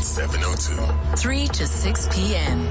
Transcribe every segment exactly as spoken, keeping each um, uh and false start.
seven oh two. three to six p.m.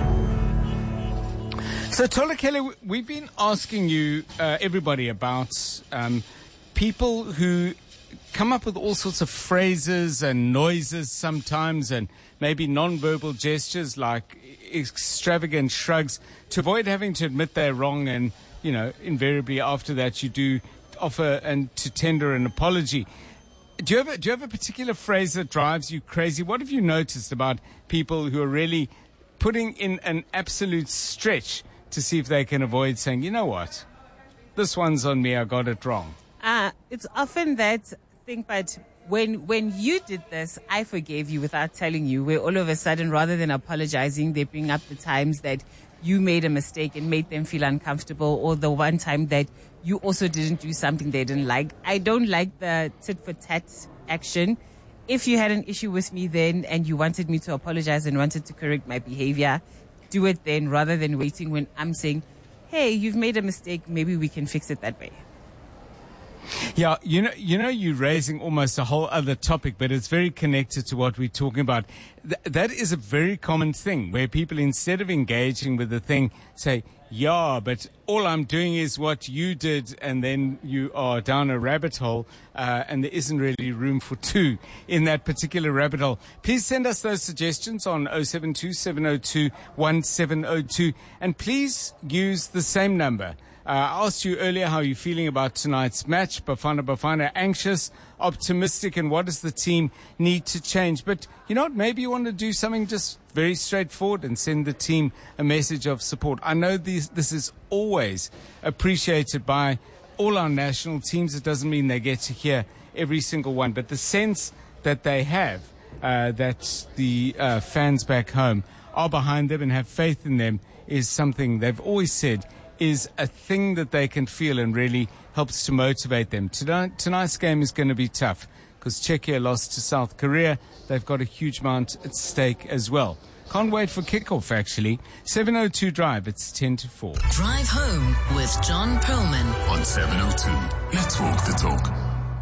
So, Tolakele, we've been asking you, uh, everybody, about um, people who come up with all sorts of phrases and noises sometimes, and maybe non-verbal gestures like extravagant shrugs to avoid having to admit they're wrong, and, you know, invariably after that you do offer and to tender an apology. Do you have a, do you have a particular phrase that drives you crazy? What have you noticed about people who are really putting in an absolute stretch to see if they can avoid saying, you know what, this one's on me, I got it wrong? Uh, it's often that thing, but when when you did this, I forgave you without telling you, where all of a sudden, rather than apologizing, they bring up the times that you made a mistake and made them feel uncomfortable, or the one time that you also didn't do something they didn't like. I don't like the tit for tat action. If you had an issue with me then and you wanted me to apologize and wanted to correct my behavior, do it then, rather than waiting when I'm saying, hey, you've made a mistake, maybe we can fix it that way. Yeah, you know, you know, you're raising almost a whole other topic, but it's very connected to what we're talking about. Th- that is a very common thing where people, instead of engaging with the thing, say, yeah, but all I'm doing is what you did, and then you are down a rabbit hole, uh, and there isn't really room for two in that particular rabbit hole. Please send us those suggestions on oh seven two, seven oh two, one seven oh two, and please use the same number. Uh, I asked you earlier how you're feeling about tonight's match. Bafana Bafana, anxious, optimistic, and what does the team need to change? But, you know what, maybe you want to do something just very straightforward and send the team a message of support. I know these, this is always appreciated by all our national teams. It doesn't mean they get to hear every single one, but the sense that they have, uh, that the uh, fans back home are behind them and have faith in them, is something they've always said is a thing that they can feel and really helps to motivate them. Tonight, tonight's game is going to be tough because Czechia lost to South Korea. They've got a huge amount at stake as well. Can't wait for kickoff, actually. seven oh two Drive, it's ten to four. Drive home with John Perlman On seven oh two. Let's walk the talk.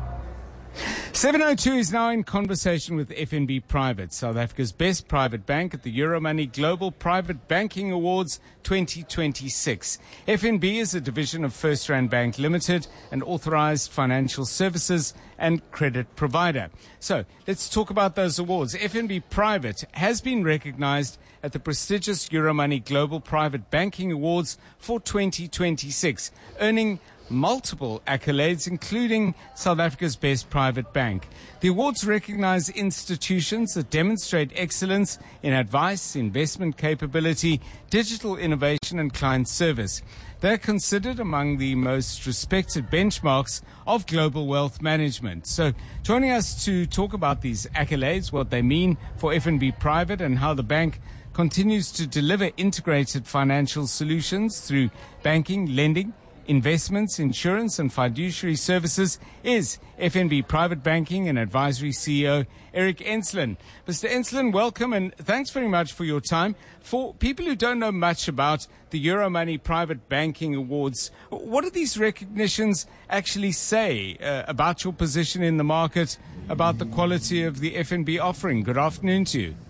seven oh two is now in conversation with F N B Private, South Africa's best private bank at the Euromoney Global Private Banking Awards twenty twenty-six. F N B is a division of FirstRand Bank Limited, an authorized financial services and credit provider. So let's talk about those awards. F N B Private has been recognized at the prestigious Euromoney Global Private Banking Awards for twenty twenty-six, earning multiple accolades, including South Africa's best private bank. The awards recognize institutions that demonstrate excellence in advice, investment capability, digital innovation, and client service. They're considered among the most respected benchmarks of global wealth management. So joining us to talk about these accolades, what they mean for F N B Private, and how the bank continues to deliver integrated financial solutions through banking, lending, investments, insurance, and fiduciary services, is F N B Private Banking and Advisory C E O Eric Enslin. Mister Enslin, welcome, and thanks very much for your time. For people who don't know much about the Euromoney Private Banking Awards, what do these recognitions actually say uh, about your position in the market, about the quality of the F N B offering? Good afternoon to you.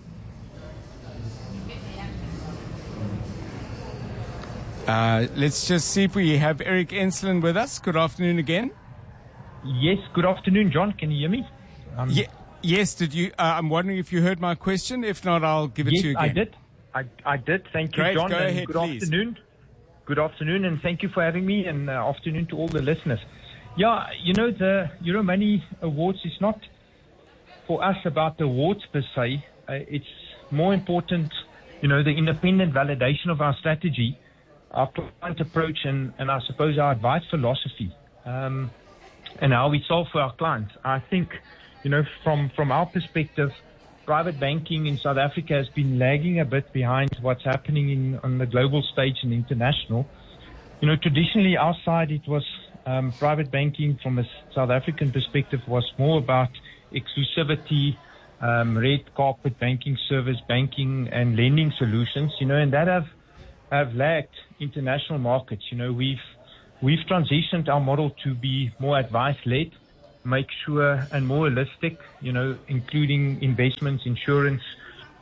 Uh, let's just see if we have Eric Enslin with us. Good afternoon again. Yes, good afternoon, John. Can you hear me? Um, Ye- yes, did you? Uh, I'm wondering if you heard my question. If not, I'll give it yes, to you again. I did. I, I did. Thank you, Great. John. Go and ahead, good please. afternoon. Good afternoon, and thank you for having me, and uh, afternoon to all the listeners. Yeah, you know, the Euromoney Awards is not for us about the awards per se. Uh, it's more important, you know, the independent validation of our strategy, our client approach, and, and I suppose our advice philosophy, um, and how we solve for our clients. I think, you know, from, from our perspective, private banking in South Africa has been lagging a bit behind what's happening in, on the global stage and international. You know, traditionally our side, it was um, private banking from a South African perspective was more about exclusivity, um, red carpet banking service, banking and lending solutions, you know, and that have have lagged international markets. You know, we've we've transitioned our model to be more advice-led, make sure and more holistic, you know, including investments, insurance,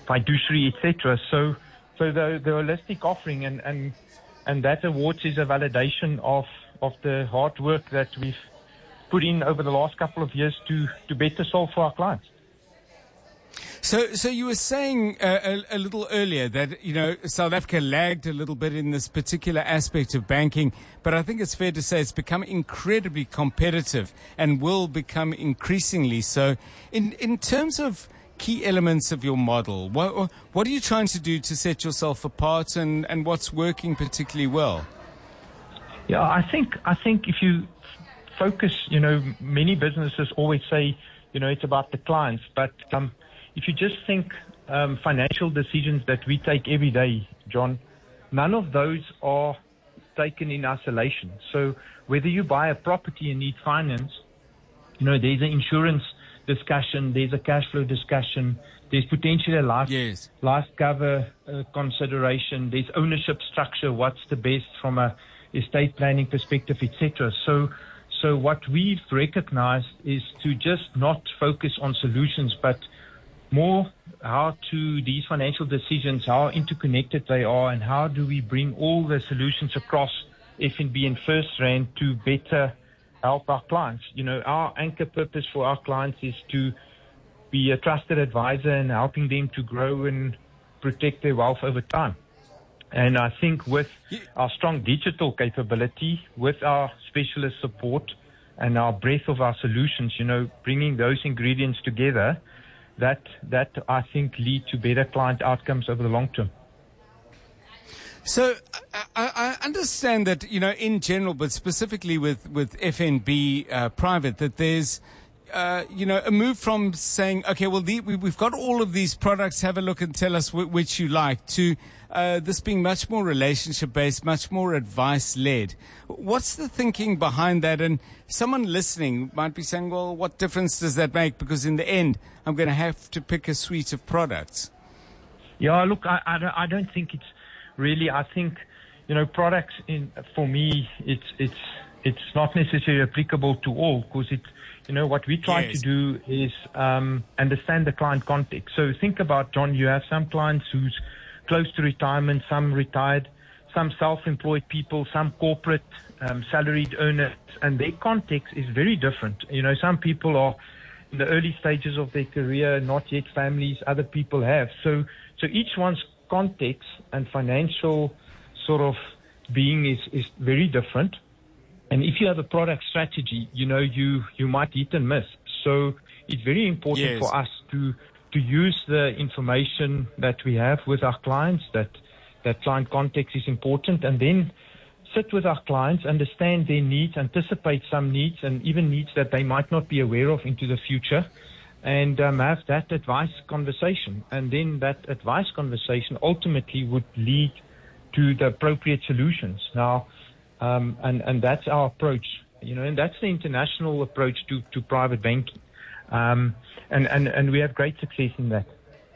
fiduciary, et cetera. So, so the, the holistic offering and, and, and that awards is a validation of, of the hard work that we've put in over the last couple of years to, to better solve for our clients. So, so you were saying uh, a, a little earlier that, you know, South Africa lagged a little bit in this particular aspect of banking, but I think it's fair to say it's become incredibly competitive and will become increasingly so. In, in terms of key elements of your model, what, what are you trying to do to set yourself apart, and, and what's working particularly well? Yeah, I think, I think if you focus, you know, many businesses always say, you know, it's about the clients, but, um, if you just think um, financial decisions that we take every day, John, none of those are taken in isolation. So whether you buy a property and need finance, you know, there's an insurance discussion, there's a cash flow discussion, there's potentially a life, yes. life cover uh, consideration, there's ownership structure, what's the best from a estate planning perspective, et cetera. So, so what we've recognized is to just not focus on solutions, but more how to these financial decisions, how interconnected they are, and how do we bring all the solutions across F N B and FirstRand to better help our clients. You know, our anchor purpose for our clients is to be a trusted advisor and helping them to grow and protect their wealth over time. And I think with our strong digital capability, with our specialist support and our breadth of our solutions, you know, bringing those ingredients together, that that I think lead to better client outcomes over the long term. So I, I understand that, you know, in general, but specifically with, with F N B uh, Private, that there's, uh, you know, a move from saying, okay, well, the, we, we've got all of these products, have a look and tell us wh- which you like, to uh, this being much more relationship-based, much more advice-led. What's the thinking behind that? And someone listening might be saying, well, what difference does that make? Because in the end, I'm going to have to pick a suite of products. Yeah, look, I, I, don't, I don't think it's really, I think, you know, products in, for me, it's, it's, it's not necessarily applicable to all, because it, you know, what we try yes. to do is, um, understand the client context. So think about, John, you have some clients who's close to retirement, some retired, some self-employed people, some corporate, um, salaried earners, and their context is very different. You know, some people are in the early stages of their career, not yet families, other people have. So, so each one's context and financial sort of being is, is very different. And if you have a product strategy, you know, you, you might hit and miss. So it's very important yes. for us to, to use the information that we have with our clients, that, that client context is important, and then sit with our clients, understand their needs, anticipate some needs, and even needs that they might not be aware of into the future, and um, have that advice conversation. And then that advice conversation ultimately would lead to the appropriate solutions. Now, um, and, and that's our approach, you know, and that's the international approach to, to private banking. Um, and, and, and we have great success in that.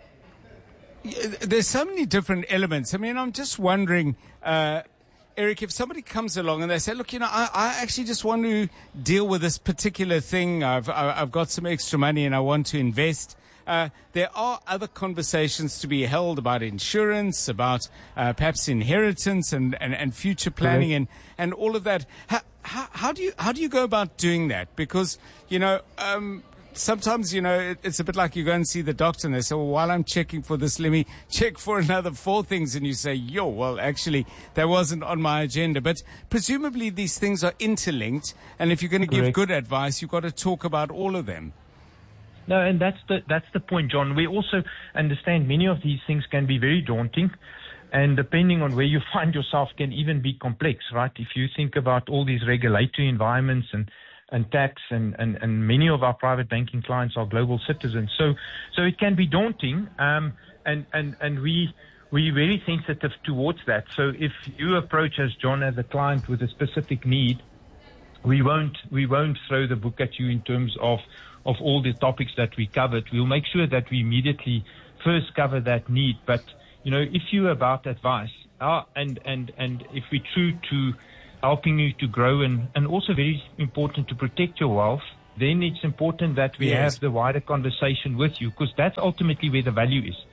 There's so many different elements. I mean, I'm just wondering, uh, Eric, if somebody comes along and they say, look, you know, I, I actually just want to deal with this particular thing. I've, I've got some extra money and I want to invest. Uh, there are other conversations to be held about insurance, about uh, perhaps inheritance and, and, and future planning mm-hmm. and, and all of that. How, how, how do you, how do you go about doing that? Because, you know, um, sometimes, you know, it, it's a bit like you go and see the doctor and they say, well, while I'm checking for this, let me check for another four things. And you say, yo, well, actually, that wasn't on my agenda. But presumably these things are interlinked. And if you're going to give good advice, you've got to talk about all of them. No, and that's the, that's the point, John. We also understand many of these things can be very daunting. And depending on where you find yourself can even be complex, right? If you think about all these regulatory environments and and tax, and, and, and many of our private banking clients are global citizens. So, so it can be daunting, um, and, and, and we, we're very sensitive towards that. So if you approach us, John, as a client with a specific need, we won't, we won't throw the book at you in terms of, of all the topics that we covered. We'll make sure that we immediately first cover that need. But, you know, if you're about advice, uh, and, and, and if we're true to helping you to grow, and, and also very important to protect your wealth, then it's important that we yes. have the wider conversation with you, because that's ultimately where the value is.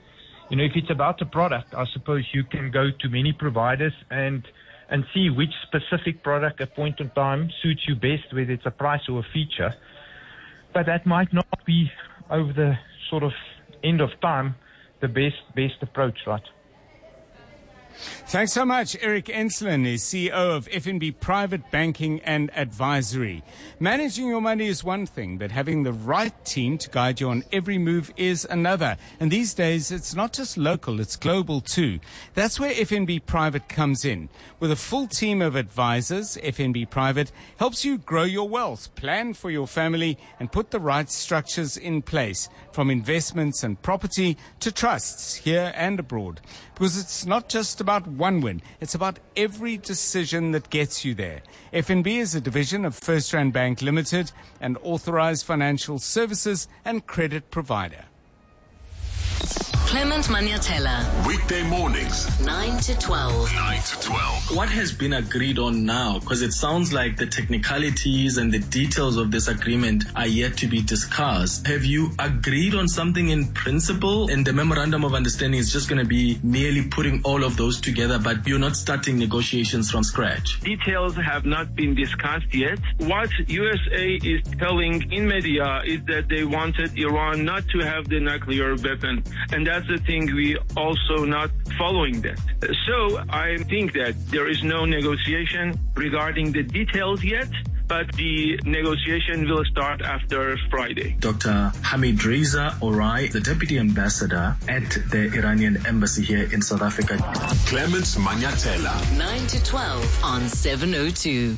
You know, if it's about a product, I suppose you can go to many providers and and see which specific product at point in time suits you best, whether it's a price or a feature. But that might not be, over the sort of end of time, the best best approach, right? Thanks so much. Eric Enslin is C E O of F N B Private Banking and Advisory. Managing your money is one thing, but having the right team to guide you on every move is another. And these days, it's not just local, it's global too. That's where F N B Private comes in. With a full team of advisors, F N B Private helps you grow your wealth, plan for your family, and put the right structures in place, from investments and property to trusts here and abroad. Because it's not just about one win, it's about every decision that gets you there. F N B is a division of First Rand Bank Limited, an authorized financial services and credit provider. Clement Maniatella, Weekday mornings, nine to twelve. nine to twelve. What has been agreed on now? Because it sounds like the technicalities and the details of this agreement are yet to be discussed. Have you agreed on something in principle? And the memorandum of understanding is just going to be merely putting all of those together, but you're not starting negotiations from scratch. Details have not been discussed yet. What U S A is telling in media is that they wanted Iran not to have the nuclear weapon. And that's the thing, we also not following that. So I think that there is no negotiation regarding the details yet, but the negotiation will start after Friday. Doctor Hamid Reza Orai, the Deputy Ambassador at the Iranian Embassy here in South Africa. Clement Maniatella. nine to twelve on seven oh two.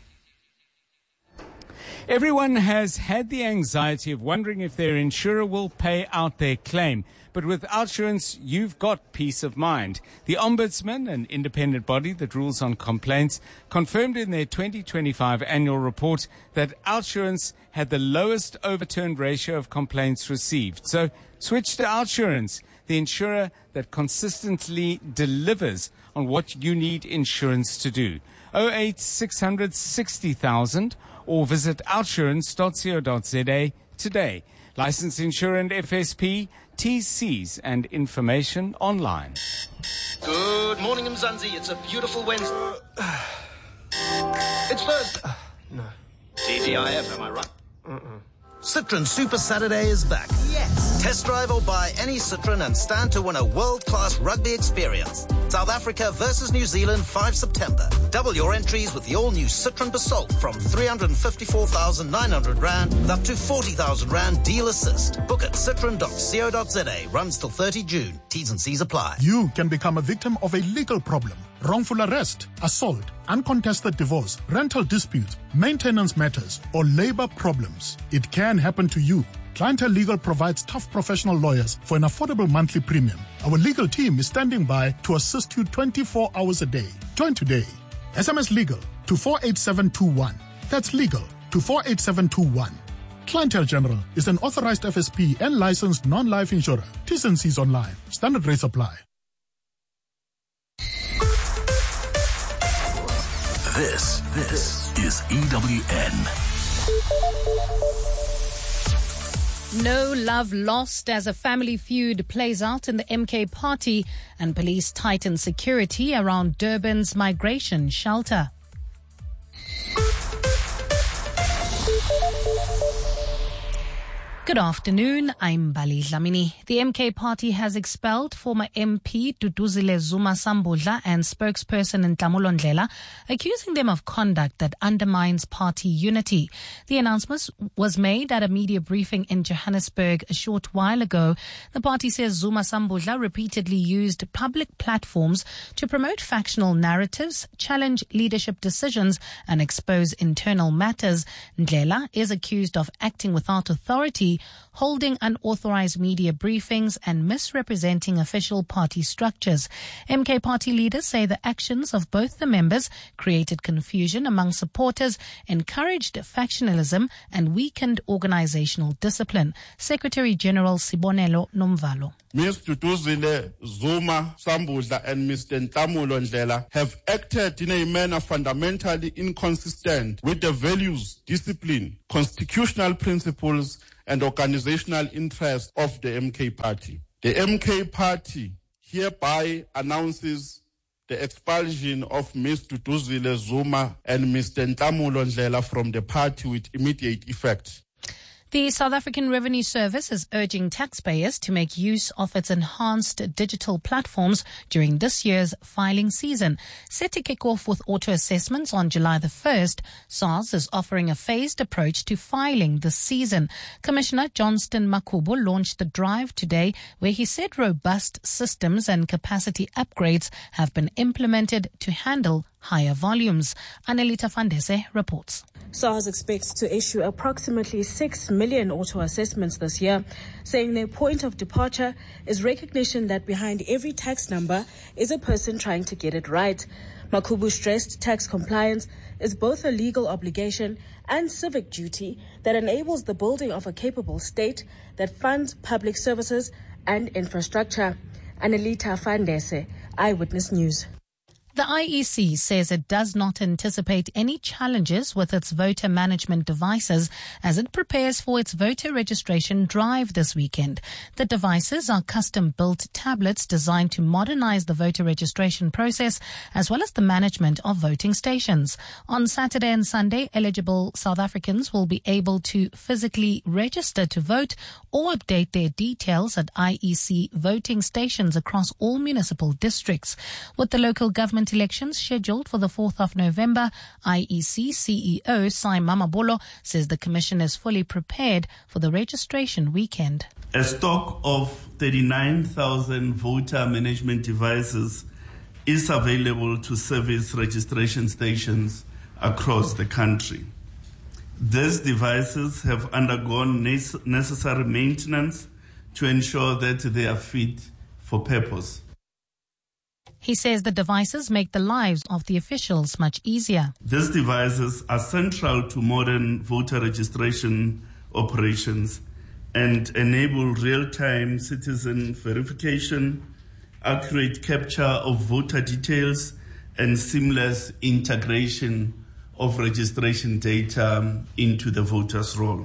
Everyone has had the anxiety of wondering if their insurer will pay out their claim. But with Outsurance, you've got peace of mind. The Ombudsman, an independent body that rules on complaints, confirmed in their twenty twenty-five annual report that Outsurance had the lowest overturned ratio of complaints received. So switch to Outsurance, the insurer that consistently delivers on what you need insurance to do. oh eight six hundred sixty thousand or visit outsurance dot co dot za today. Licensed insurer and F S P, T Cs and information online. Good morning, Mzansi. It's a beautiful Wednesday. It's Thursday. No. T G I F, am I right? Uh-uh. Citroen Super Saturday is back. Yes. Test drive or buy any Citroen and stand to win a world-class rugby experience. South Africa versus New Zealand, the fifth of September. Double your entries with the all-new Citroen Basalt from three hundred fifty-four thousand nine hundred rand with up to forty thousand rand deal assist. Book at citroen dot co dot za. Runs till thirtieth of June. T's and C's apply. You can become a victim of a legal problem. Wrongful arrest, assault, uncontested divorce, rental dispute, maintenance matters, or labor problems. It can happen to you. Clientele Legal provides tough professional lawyers for an affordable monthly premium. Our legal team is standing by to assist you twenty-four hours a day. Join today. S M S Legal to four eight seven two one. That's legal to four eight seven two one. Clientele General is an authorized F S P and licensed non-life insurer. T's and C's online. Standard rates apply. This, this is E W N. No love lost as a family feud plays out in the M K party and police tighten security around Durban's migration shelter. Good afternoon, I'm Bali Dlamini. The M K party has expelled former M P Duduzile Zuma Sambudla and spokesperson Ntamulo Ndlela, accusing them of conduct that undermines party unity. The announcement was made at a media briefing in Johannesburg a short while ago. The party says Zuma Sambudla repeatedly used public platforms to promote factional narratives, challenge leadership decisions and expose internal matters. Ndlela is accused of acting without authority, holding unauthorized media briefings and misrepresenting official party structures. M K party leaders say the actions of both the members created confusion among supporters, encouraged factionalism and weakened organizational discipline. Secretary General Sibonelo Nomvalo. Miz Duduzile Zuma Sambudla and Mister Ntamulo Ndlela have acted in a manner fundamentally inconsistent with the values, discipline, constitutional principles and organizational interests of the M K party. The M K party hereby announces the expulsion of Miz Duduzile Zuma and Mister Ntamulo Ndlela from the party with immediate effect. The South African Revenue Service is urging taxpayers to make use of its enhanced digital platforms during this year's filing season. Set to kick off with auto assessments on July the first, SARS is offering a phased approach to filing this season. Commissioner Johnston Makhubo launched the drive today, where he said robust systems and capacity upgrades have been implemented to handle higher volumes. Anelita Fandese reports. SARS expects to issue approximately six million auto assessments this year, saying their point of departure is recognition that behind every tax number is a person trying to get it right. Makhubo stressed tax compliance is both a legal obligation and civic duty that enables the building of a capable state that funds public services and infrastructure. Anelita Fandese, Eyewitness News. The I E C says it does not anticipate any challenges with its voter management devices as it prepares for its voter registration drive this weekend. The devices are custom-built tablets designed to modernize the voter registration process as well as the management of voting stations. On Saturday and Sunday, eligible South Africans will be able to physically register to vote or update their details at I E C voting stations across all municipal districts. With the local government elections scheduled for the fourth of November, I E C C E O Sai Mamabolo says the commission is fully prepared for the registration weekend. A stock of thirty-nine thousand voter management devices is available to service registration stations across the country. These devices have undergone necessary maintenance to ensure that they are fit for purpose. He says the devices make the lives of the officials much easier. These devices are central to modern voter registration operations and enable real-time citizen verification, accurate capture of voter details, and seamless integration of registration data into the voter's roll.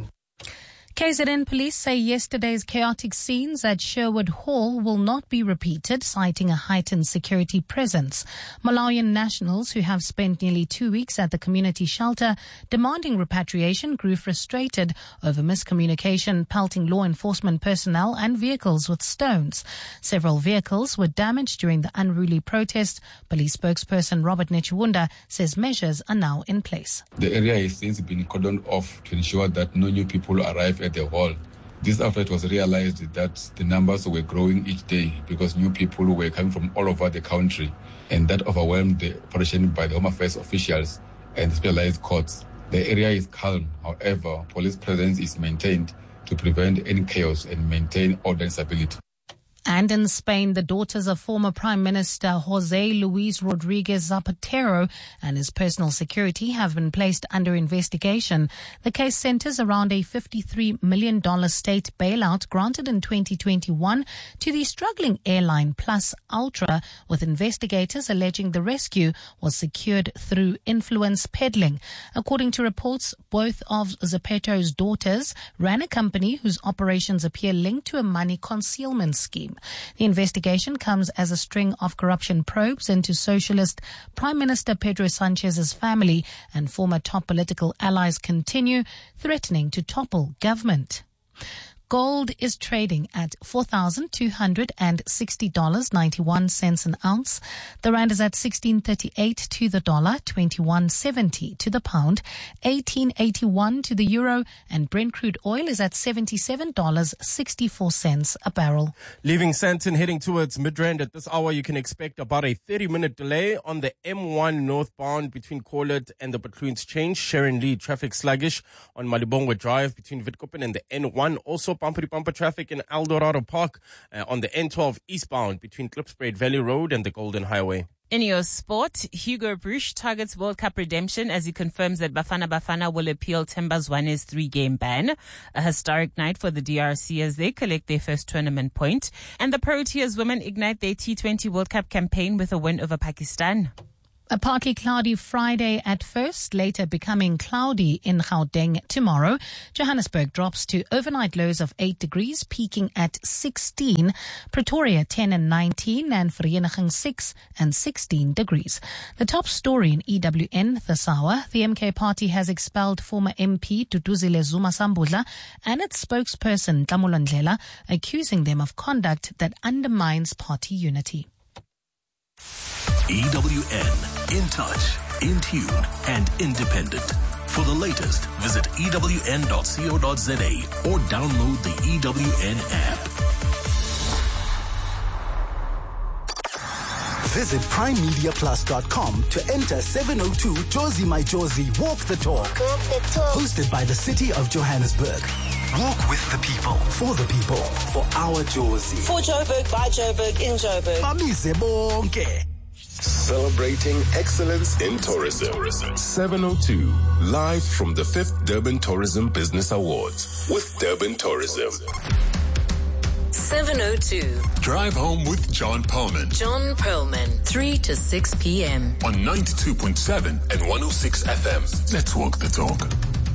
K Z N police say yesterday's chaotic scenes at Sherwood Hall will not be repeated, citing a heightened security presence. Malawian nationals who have spent nearly two weeks at the community shelter demanding repatriation grew frustrated over miscommunication, pelting law enforcement personnel and vehicles with stones. Several vehicles were damaged during the unruly protest. Police spokesperson Robert Nechwunda says measures are now in place. The area has since been cordoned off to ensure that no new people arrive at the hall. This after it was realized that the numbers were growing each day because new people were coming from all over the country, and that overwhelmed the operation by the Home Affairs officials and specialized courts. The area is calm, however, police presence is maintained to prevent any chaos and maintain order and stability. And in Spain, the daughters of former Prime Minister José Luis Rodríguez Zapatero and his personal security have been placed under investigation. The case centers around a fifty-three million dollars state bailout granted in twenty twenty-one to the struggling airline Plus Ultra, with investigators alleging the rescue was secured through influence peddling. According to reports, both of Zapatero's daughters ran a company whose operations appear linked to a money concealment scheme. The investigation comes as a string of corruption probes into socialist Prime Minister Pedro Sanchez's family and former top political allies continue, threatening to topple government. Gold is trading at four thousand two hundred sixty dollars and ninety-one cents an ounce. The rand is at sixteen thirty-eight to the dollar, twenty-one seventy to the pound, eighteen eighty-one to the euro, and Brent crude oil is at seventy-seven dollars and sixty-four cents a barrel. Leaving Sandton heading towards Midrand at this hour, you can expect about a thirty-minute delay on the M one northbound between Corlet and the Bethlehems Change. Sharon Lee, traffic sluggish on Malibongwe Drive between Witkoppen and the N one. Also bumper-to-bumper traffic in El Dorado Park uh, on the N twelve eastbound between Klipspruit Valley Road and the Golden Highway. In your sport, Hugo Bruch targets World Cup redemption as he confirms that Bafana Bafana will appeal Themba Zwane's three-game ban. A historic night for the D R C as they collect their first tournament point. And the Proteas women ignite their T twenty World Cup campaign with a win over Pakistan. A partly cloudy Friday at first, later becoming cloudy in Gauteng tomorrow. Johannesburg drops to overnight lows of eight degrees, peaking at sixteen. Pretoria ten and nineteen, and Vereeniging six and sixteen degrees. The top story in E W N this hour: the M K party has expelled former M P Duduzile Zuma Sambudla and its spokesperson Nhlamulo Ndlela, accusing them of conduct that undermines party unity. E W N, in touch, in tune, and independent. For the latest, visit E W N dot co dot za or download the E W N app. Visit prime media plus dot com to enter seven oh two Jozi My Jozi Walk the Talk. Walk the Talk. Hosted by the City of Johannesburg. Walk with the people, for the people, for our Jozi. For Joburg, by Joburg, in Joburg. Bamise bonke. Celebrating excellence in tourism. seven oh two, live from the fifth Durban Tourism Business Awards with Durban Tourism. seven oh two. Drive home with John Perlman. John Perlman, three to six p.m. on ninety-two point seven and one oh six F M. Let's walk the talk.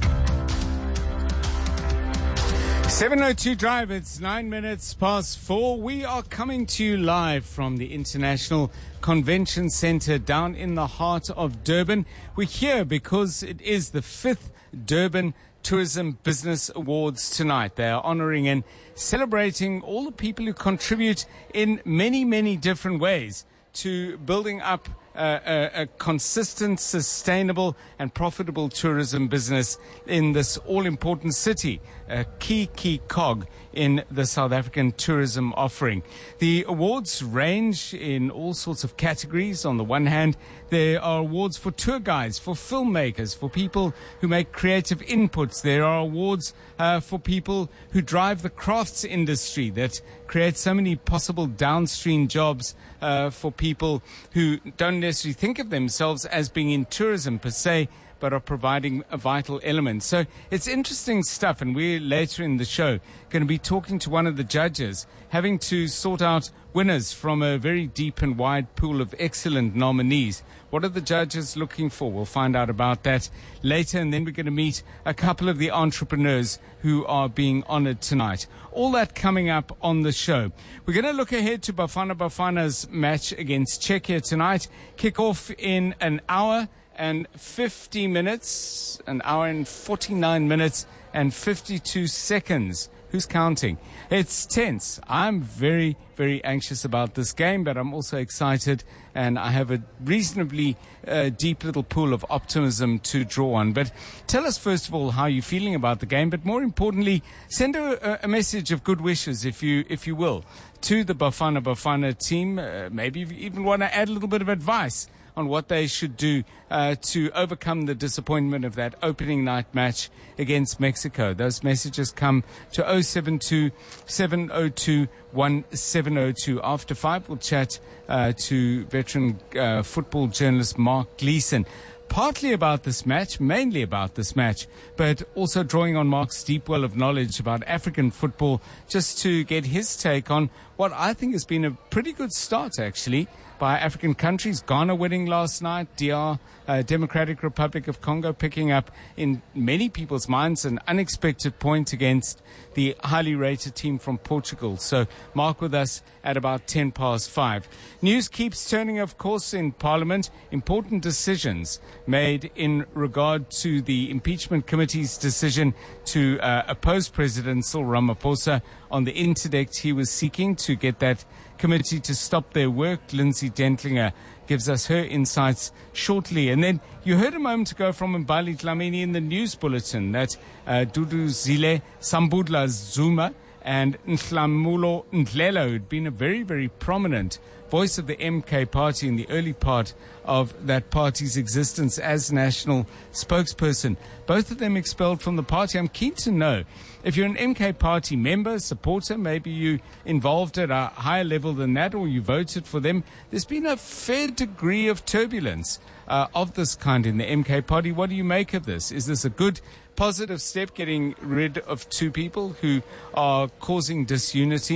seven oh two Drive, it's nine minutes past four. We are coming to you live from the International Convention Centre down in the heart of Durban. We're here because it is the fifth Durban Tourism Business Awards tonight. They are honouring and celebrating all the people who contribute in many, many different ways to building up Uh, a, a consistent, sustainable and profitable tourism business in this all-important city, a key, key cog in the South African tourism offering. The awards range in all sorts of categories. On the one hand, there are awards for tour guides, for filmmakers, for people who make creative inputs. There are awards uh, for people who drive the crafts industry that create so many possible downstream jobs uh, for people who don't necessarily think of themselves as being in tourism per se, but are providing a vital element. So it's interesting stuff, and we're later in the show going to be talking to one of the judges, having to sort out winners from a very deep and wide pool of excellent nominees. What are the judges looking for? We'll find out about that later, and then we're going to meet a couple of the entrepreneurs who are being honored tonight. All that coming up on the show. We're going to look ahead to Bafana Bafana's match against Czechia tonight. Kick off in an hour and fifty minutes, an hour and forty-nine minutes and fifty-two seconds. Who's counting? It's tense. I'm very, very anxious about this game, but I'm also excited, and I have a reasonably uh, deep little pool of optimism to draw on. But tell us, first of all, how you're feeling about the game, but more importantly, send a, a message of good wishes, if you if you will, to the Bafana Bafana team. Uh, maybe you even want to add a little bit of advice on what they should do uh, to overcome the disappointment of that opening night match against Mexico. Those messages come to oh seven two, seven oh two, one seven oh two. After five, we'll chat uh, to veteran uh, football journalist Mark Gleeson. Partly about this match, mainly about this match, but also drawing on Mark's deep well of knowledge about African football, just to get his take on what I think has been a pretty good start, actually, by African countries. Ghana winning last night, D R, uh, Democratic Republic of Congo picking up, in many people's minds, an unexpected point against the highly rated team from Portugal. So Mark with us at about ten past five. News keeps turning, of course, in Parliament. Important decisions made in regard to the impeachment committee's decision to uh, oppose President Cyril Ramaphosa on the interdict he was seeking to get that committee to stop their work. Lindsay Dentlinger gives us her insights shortly. And then you heard a moment ago from Mbali Dlamini in the news bulletin that uh, Duduzile Sambudla Zuma and Nhlamulo Ndlela, who'd been a very, very prominent voice of the M K party in the early part of that party's existence as national spokesperson. Both of them expelled from the party. I'm keen to know if you're an M K party member, supporter, maybe you involved at a higher level than that, or you voted for them. There's been a fair degree of turbulence uh, of this kind in the M K party. What do you make of this? Is this a good, positive step, getting rid of two people who are causing disunity?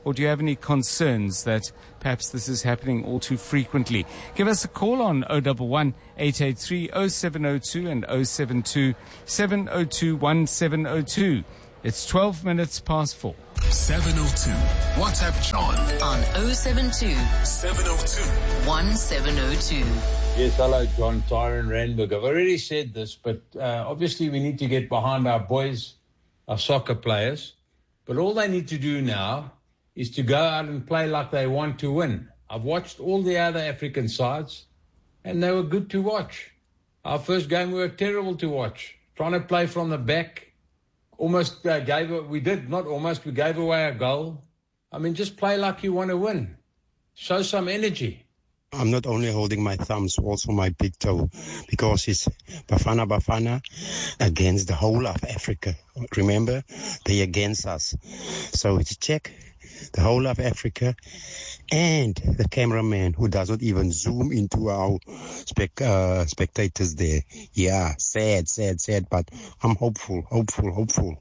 or do you have any concerns that perhaps this is happening all too frequently? Give us a call on zero one one, eight eight three, zero seven zero two and zero seven two, seven zero two, one seven zero two. It's twelve minutes past four. seven oh two. WhatsApp John on zero seven two, seven oh two, one seven oh two. Yes, hello, John Tyron Randburg. I've already said this, but uh, obviously we need to get behind our boys, our soccer players. But all they need to do now is to go out and play like they want to win. I've watched all the other African sides, and they were good to watch. Our first game, we were terrible to watch. Trying to play from the back, almost uh, gave it, we did, not almost, we gave away a goal. I mean, just play like you want to win. Show some energy. I'm not only holding my thumbs, also my big toe, because it's Bafana Bafana against the whole of Africa. Remember, they against us. So it's check the whole of Africa and the cameraman who does not even zoom into our spec, uh, spectators there. Yeah, sad, sad, sad, but I'm hopeful, hopeful, hopeful.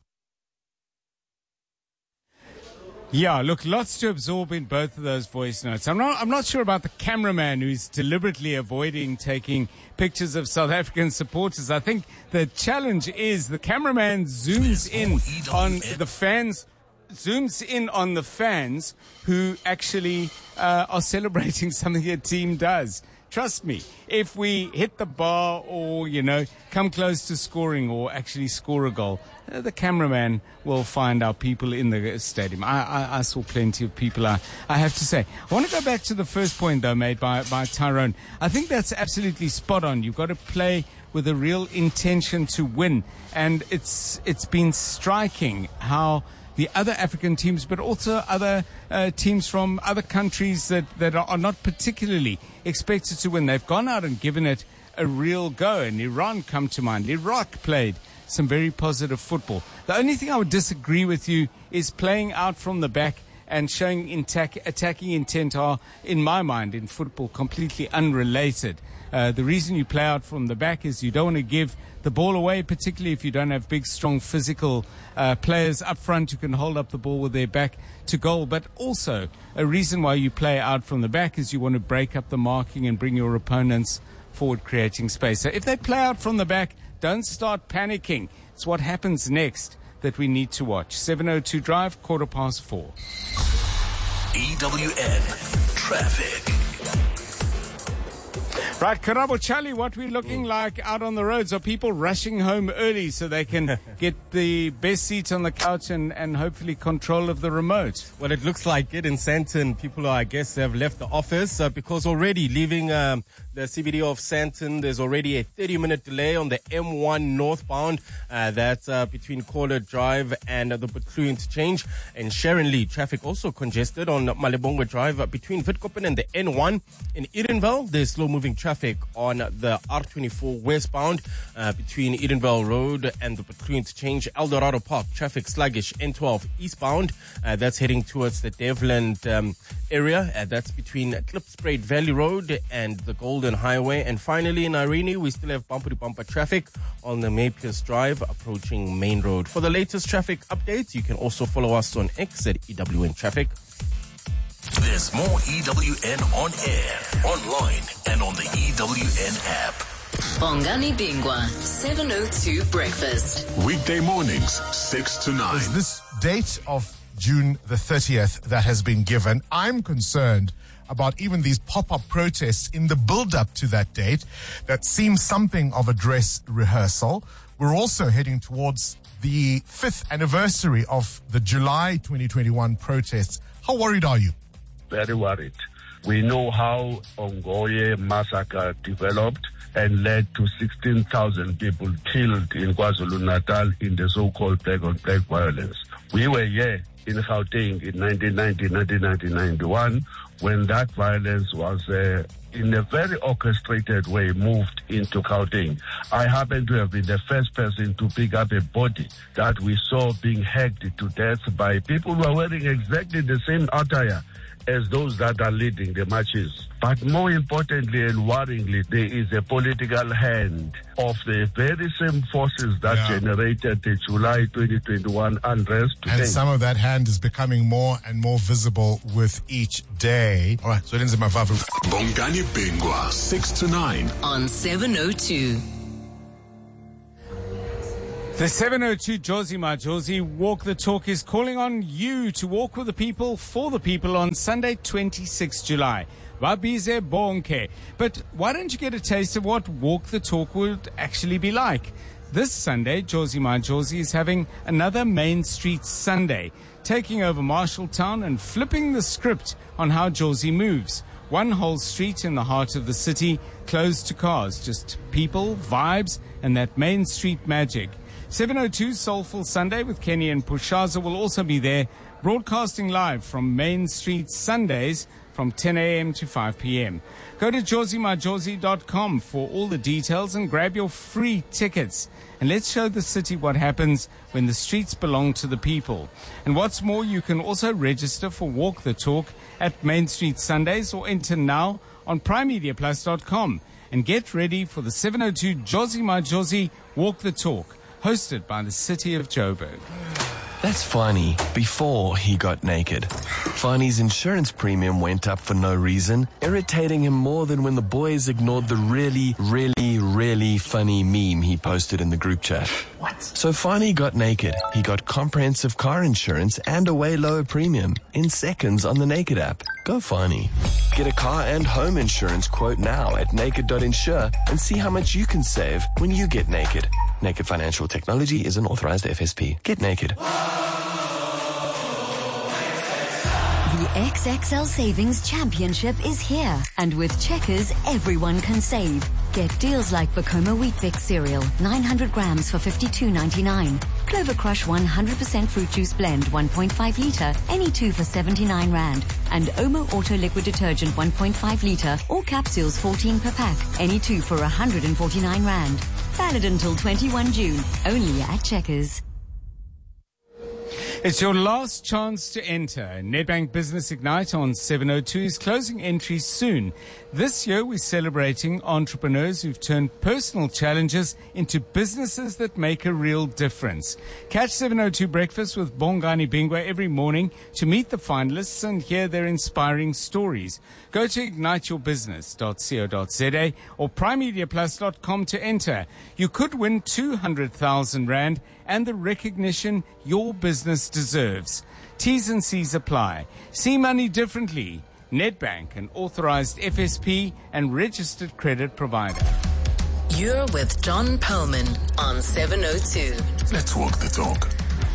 Yeah, look, lots to absorb in both of those voice notes. I'm not, I'm not sure about the cameraman who's deliberately avoiding taking pictures of South African supporters. I think the challenge is the cameraman zooms in on the fans, zooms in on the fans who actually uh, are celebrating something their team does. Trust me, if we hit the bar or, you know, come close to scoring or actually score a goal, uh, the cameraman will find our people in the stadium. I, I, I saw plenty of people, I, I have to say. I want to go back to the first point, though, made by, by Tyrone. I think that's absolutely spot on. You've got to play with a real intention to win. And it's it's been striking how the other African teams, but also other uh, teams from other countries that, that are, are not particularly expected to win. They've gone out and given it a real go. And Iran come to mind. Iraq played some very positive football. The only thing I would disagree with you is playing out from the back and showing intac- attacking intent are, in my mind, in football, completely unrelated. Uh, the reason you play out from the back is you don't want to give the ball away, particularly if you don't have big, strong physical uh, players up front who can hold up the ball with their back to goal. But also, a reason why you play out from the back is you want to break up the marking and bring your opponents forward, creating space. So if they play out from the back, don't start panicking. It's what happens next that we need to watch. seven oh two Drive, quarter past four. E W N Traffic. Right, Karabo Charlie, what we're looking like out on the roads are people rushing home early so they can get the best seat on the couch and, and hopefully control of the remote. Well, it looks like it in Sandton. People are, I guess, have left the office uh, because already leaving um, the C B D of Sandton, there's already a thirty minute delay on the M one northbound. Uh, that's uh, between Caller Drive and uh, the Butlu interchange. And Sharon Lee, traffic also congested on Malibongwe Drive uh, between Witkoppen and the N one. In Edenvale, there's slow moving traffic on the R twenty-four westbound uh, between Edenvale Road and the Butlu interchange. Eldorado Park, traffic sluggish. N twelve eastbound, uh, that's heading towards the Devland um, area. Uh, that's between Klipspruit Valley Road and the Golden Highway. And finally in Irene, we still have bumper to bumper traffic on the Mapius Drive approaching Main Road. For the latest traffic updates, you can also follow us on X at E W N Traffic. There's more E W N on air, online, and on the E W N app. Bongani Bingwa, seven oh two Breakfast. Weekday mornings, six to nine. Is this date of June the thirtieth that has been given? I'm concerned about even these pop-up protests in the build-up to that date that seem something of a dress rehearsal. We're also heading towards the fifth anniversary of the July twenty twenty-one protests. How worried are you? Very worried. We know how Ongoye massacre developed and led to sixteen thousand people killed in KwaZulu-Natal in the so-called black-on-black violence. We were here in Gauteng in nineteen ninety, nineteen ninety, ninety-one when that violence was uh, in a very orchestrated way moved into Gauteng. I happen to have been the first person to pick up a body that we saw being hacked to death by people who were wearing exactly the same attire as those that are leading the marches. But more importantly and worryingly, there is a political hand of the very same forces that Yeah. generated the July twenty twenty-one unrest today. And some of that hand is becoming more and more visible with each day. All right, so Lindsay Mavavu. Bongani Bingwa, six to nine. On seven oh two. The seven oh two Jozi Majozi Walk the Talk is calling on you to walk with the people, for the people on Sunday, twenty-sixth of July. Vabize bonke. But why don't you get a taste of what Walk the Talk would actually be like? This Sunday, Jozi Majozi is having another Main Street Sunday, taking over Marshalltown and flipping the script on how Jozi moves. One whole street in the heart of the city, closed to cars, just people, vibes, and that Main Street magic. seven oh two Soulful Sunday with Kenny and Pushaza will also be there, broadcasting live from Main Street Sundays from ten a.m. to five p.m. Go to jozi majozi dot com for all the details and grab your free tickets. And let's show the city what happens when the streets belong to the people. And what's more, you can also register for Walk the Talk at Main Street Sundays or enter now on prime media plus dot com. And get ready for the seven oh two Jozi Majozi Walk the Talk, hosted by the City of Joburg. That's Fani before he got naked. Fani's insurance premium went up for no reason, irritating him more than when the boys ignored the really, really, really funny meme he posted in the group chat. What? So Fani got naked. He got comprehensive car insurance and a way lower premium in seconds on the Naked app. Go Fani. Get a car and home insurance quote now at naked dot insure and see how much you can save when you get naked. Naked Financial Technology is an authorized F S P. Get naked. The X X L Savings Championship is here. And with Checkers, everyone can save. Get deals like Bacoma Wheat Bix cereal, nine hundred grams for fifty-two ninety-nine. Clover Crush one hundred percent fruit juice blend, one point five litre, any two for seventy-nine rand. And Omo Auto Liquid Detergent, one point five litre, or capsules fourteen per pack, any two for one hundred forty-nine rand. Valid until twenty-first of June, only at Checkers. It's your last chance to enter. Nedbank Business Ignite on seven oh two is closing entries soon. This year we're celebrating entrepreneurs who've turned personal challenges into businesses that make a real difference. Catch seven oh two Breakfast with Bongani Bingwa every morning to meet the finalists and hear their inspiring stories. Go to ignite your business dot co dot za or prime media plus dot com to enter. You could win two hundred thousand rand and the recognition your business deserves. T's and C's apply. See money differently. Nedbank, an authorized F S P and registered credit provider. You're with John Perlman on seven oh two. Let's walk the talk.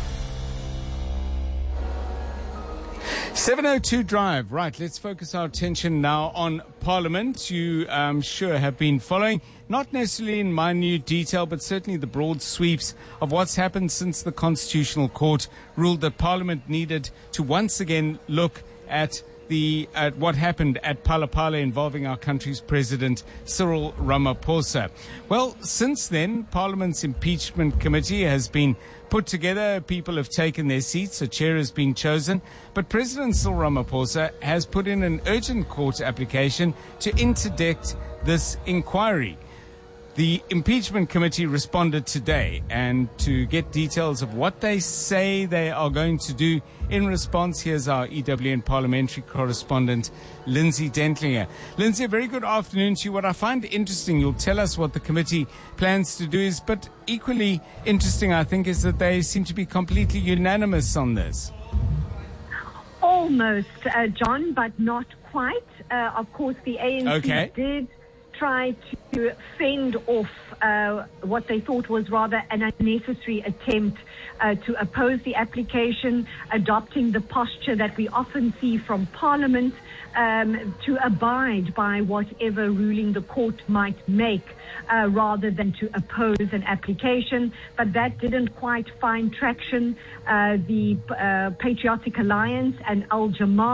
seven oh two Drive. Right, let's focus our attention now on Parliament. You, I'm sure, have been following, not necessarily in minute detail, but certainly the broad sweeps of what's happened since the Constitutional Court ruled that Parliament needed to once again look at the at what happened at Phala-Phala involving our country's President Cyril Ramaphosa. Well, since then, Parliament's impeachment committee has been put together. People have taken their seats. A chair has been chosen. But President Cyril Ramaphosa has put in an urgent court application to interdict this inquiry. The impeachment committee responded today, and to get details of what they say they are going to do in response, here's our E W N parliamentary correspondent, Lindsay Dentlinger. Lindsay, a very good afternoon to you. What I find interesting, you'll tell us what the committee plans to do is, but equally interesting, I think, is that they seem to be completely unanimous on this. Almost, uh, John, but not quite. Uh, of course, the A N C okay. did try to fend off uh, what they thought was rather an unnecessary attempt uh, to oppose the application, adopting the posture that we often see from Parliament um, to abide by whatever ruling the court might make, uh, rather than to oppose an application. But that didn't quite find traction. Uh, the uh, Patriotic Alliance and Al Jamar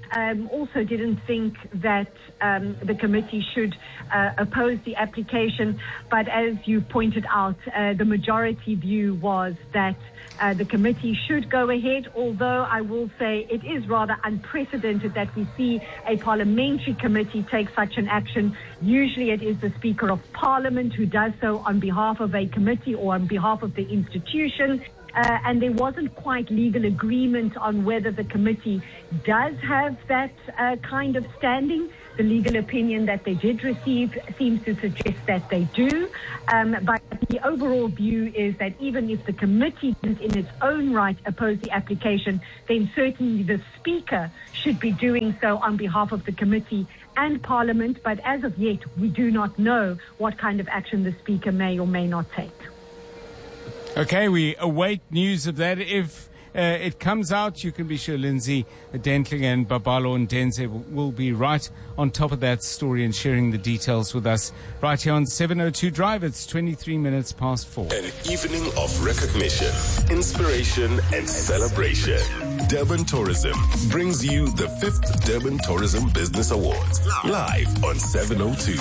um, also didn't think that um, the committee should uh, oppose the application. But as you pointed out, uh, the majority view was that uh, the committee should go ahead, although I will say it is rather unprecedented that we see a parliamentary committee take such an action. Usually it is the Speaker of Parliament who does so on behalf of a committee or on behalf of the institution. Uh, and there wasn't quite legal agreement on whether the committee does have that uh, kind of standing. The legal opinion that they did receive seems to suggest that they do. Um, but the overall view is that even if the committee didn't in its own right oppose the application, then certainly the Speaker should be doing so on behalf of the committee and Parliament. But as of yet, we do not know what kind of action the Speaker may or may not take. Okay, we await news of that. If uh, it comes out, you can be sure Lindsay Dentling and Babalo and Denze will, will be right on top of that story and sharing the details with us right here on seven oh two Drive. It's twenty-three minutes past four. An evening of recognition, inspiration, and celebration. Durban Tourism brings you the fifth Durban Tourism Business Awards, live on seven oh two.